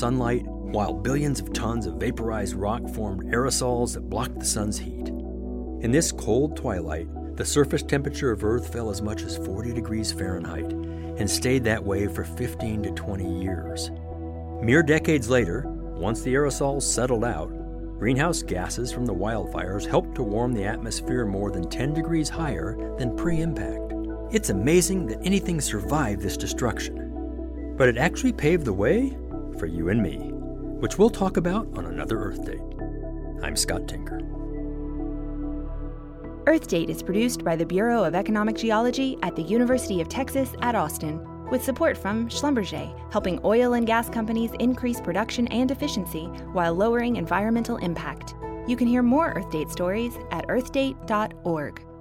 sunlight, while billions of tons of vaporized rock formed aerosols that blocked the sun's heat. In this cold twilight, the surface temperature of Earth fell as much as 40 degrees Fahrenheit and stayed that way for 15 to 20 years. Mere decades later, once the aerosols settled out, greenhouse gases from the wildfires helped to warm the atmosphere more than 10 degrees higher than pre-impact. It's amazing that anything survived this destruction. But it actually paved the way for you and me, which we'll talk about on another Earth Date. I'm Scott Tinker. Earth Date is produced by the Bureau of Economic Geology at the University of Texas at Austin, with support from Schlumberger, helping oil and gas companies increase production and efficiency while lowering environmental impact. You can hear more Earth Date stories at earthdate.org.